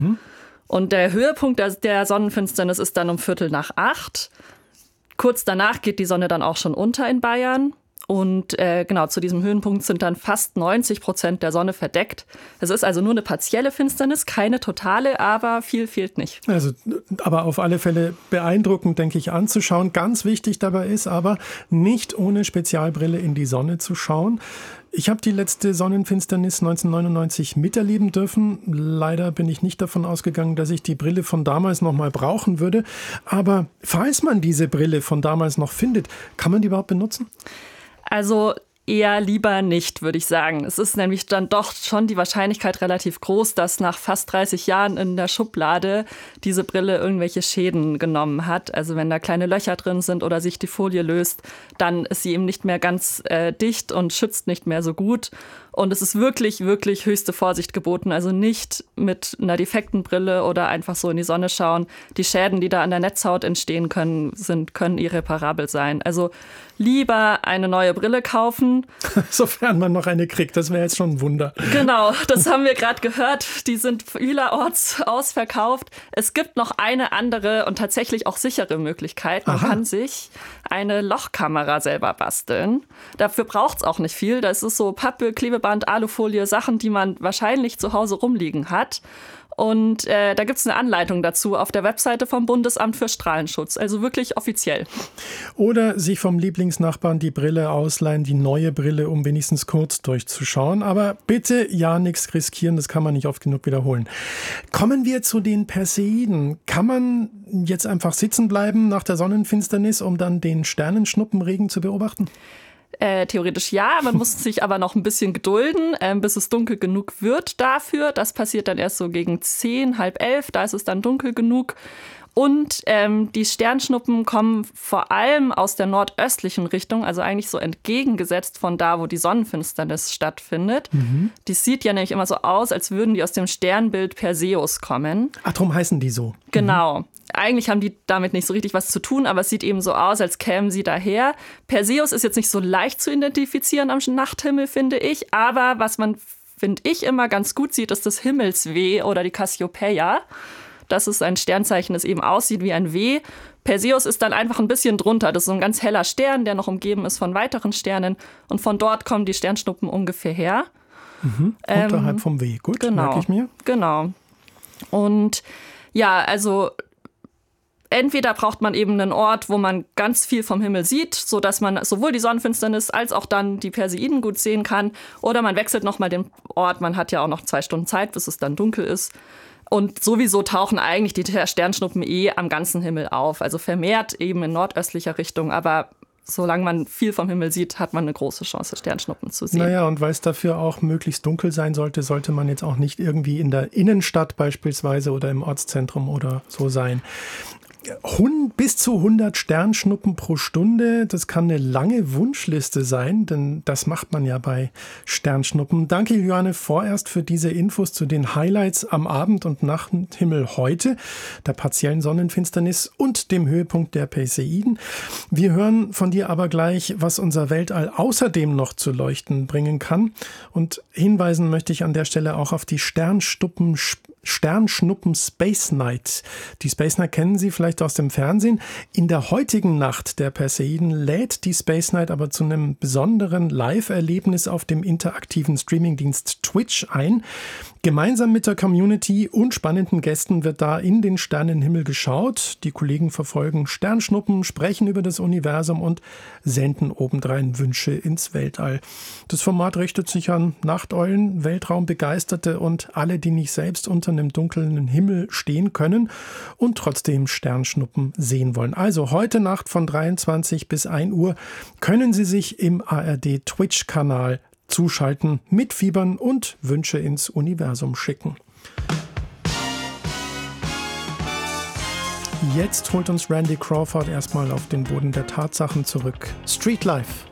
Und der Höhepunkt der Sonnenfinsternis ist dann um 7:45. Kurz danach geht die Sonne dann auch schon unter in Bayern. Und genau, zu diesem Höhenpunkt sind dann fast 90% der Sonne verdeckt. Es ist also nur eine partielle Finsternis, keine totale, aber viel fehlt nicht. Also, aber auf alle Fälle beeindruckend, denke ich, anzuschauen. Ganz wichtig dabei ist aber, nicht ohne Spezialbrille in die Sonne zu schauen. Ich habe die letzte Sonnenfinsternis 1999 miterleben dürfen. Leider bin ich nicht davon ausgegangen, dass ich die Brille von damals noch mal brauchen würde. Aber falls man diese Brille von damals noch findet, kann man die überhaupt benutzen? Also eher lieber nicht, würde ich sagen. Es ist nämlich dann doch schon die Wahrscheinlichkeit relativ groß, dass nach fast 30 Jahren in der Schublade diese Brille irgendwelche Schäden genommen hat. Also wenn da kleine Löcher drin sind oder sich die Folie löst, dann ist sie eben nicht mehr ganz dicht und schützt nicht mehr so gut. Und es ist wirklich, wirklich höchste Vorsicht geboten. Also nicht mit einer defekten Brille oder einfach so in die Sonne schauen. Die Schäden, die da an der Netzhaut entstehen können, können irreparabel sein. Also lieber eine neue Brille kaufen. Sofern man noch eine kriegt, das wäre jetzt schon ein Wunder. Genau, das haben wir gerade gehört. Die sind vielerorts ausverkauft. Es gibt noch eine andere und tatsächlich auch sichere Möglichkeit. Man kann sich eine Lochkamera selber basteln. Dafür braucht es auch nicht viel. Das ist so Pappe, Klebeband, Alufolie, Sachen, die man wahrscheinlich zu Hause rumliegen hat. Und da gibt es eine Anleitung dazu auf der Webseite vom Bundesamt für Strahlenschutz, also wirklich offiziell. Oder sich vom Lieblingsnachbarn die Brille ausleihen, die neue Brille, um wenigstens kurz durchzuschauen. Aber bitte ja nichts riskieren, das kann man nicht oft genug wiederholen. Kommen wir zu den Perseiden. Kann man jetzt einfach sitzen bleiben nach der Sonnenfinsternis, um dann den Sternenschnuppenregen zu beobachten? Theoretisch ja, man muss sich aber noch ein bisschen gedulden, bis es dunkel genug wird dafür. Das passiert dann erst so gegen 10, halb 11, da ist es dann dunkel genug. Und die Sternschnuppen kommen vor allem aus der nordöstlichen Richtung, also eigentlich so entgegengesetzt von da, wo die Sonnenfinsternis stattfindet. Die sieht ja nämlich immer so aus, als würden die aus dem Sternbild Perseus kommen. Ach, darum heißen die so. Genau. Eigentlich haben die damit nicht so richtig was zu tun, aber es sieht eben so aus, als kämen sie daher. Perseus ist jetzt nicht so leicht zu identifizieren am Nachthimmel, finde ich. Aber was man, finde ich, immer ganz gut sieht, ist das Himmelsweh oder die Cassiopeia. Das ist ein Sternzeichen, das eben aussieht wie ein W. Perseus ist dann einfach ein bisschen drunter. Das ist so ein ganz heller Stern, der noch umgeben ist von weiteren Sternen. Und von dort kommen die Sternschnuppen ungefähr her. Unterhalb vom W. Gut, genau, merke ich mir. Genau. Und ja, also entweder braucht man eben einen Ort, wo man ganz viel vom Himmel sieht, sodass man sowohl die Sonnenfinsternis als auch dann die Perseiden gut sehen kann. Oder man wechselt nochmal den Ort. Man hat ja auch noch 2 Stunden Zeit, bis es dann dunkel ist. Und sowieso tauchen eigentlich die Sternschnuppen am ganzen Himmel auf. Also vermehrt eben in nordöstlicher Richtung. Aber solange man viel vom Himmel sieht, hat man eine große Chance, Sternschnuppen zu sehen. Naja, und weil es dafür auch möglichst dunkel sein sollte, sollte man jetzt auch nicht irgendwie in der Innenstadt beispielsweise oder im Ortszentrum oder so sein. Bis zu 100 Sternschnuppen pro Stunde, das kann eine lange Wunschliste sein, denn das macht man ja bei Sternschnuppen. Danke, Juliane, vorerst für diese Infos zu den Highlights am Abend- und Nachthimmel heute, der partiellen Sonnenfinsternis und dem Höhepunkt der Perseiden. Wir hören von dir aber gleich, was unser Weltall außerdem noch zu leuchten bringen kann. Und hinweisen möchte ich an der Stelle auch auf die Sternschnuppen Space Night. Die Space Night kennen Sie vielleicht aus dem Fernsehen. In der heutigen Nacht der Perseiden lädt die Space Night aber zu einem besonderen Live-Erlebnis auf dem interaktiven Streamingdienst Twitch ein. Gemeinsam mit der Community und spannenden Gästen wird da in den Sternenhimmel geschaut. Die Kollegen verfolgen Sternschnuppen, sprechen über das Universum und senden obendrein Wünsche ins Weltall. Das Format richtet sich an Nachteulen, Weltraumbegeisterte und alle, die nicht selbst unter einem dunklen Himmel stehen können und trotzdem Sternschnuppen sehen wollen. Also heute Nacht von 23 bis 1 Uhr können Sie sich im ARD Twitch-Kanal zuschalten, mitfiebern und Wünsche ins Universum schicken. Jetzt holt uns Randy Crawford erstmal auf den Boden der Tatsachen zurück. Street Life.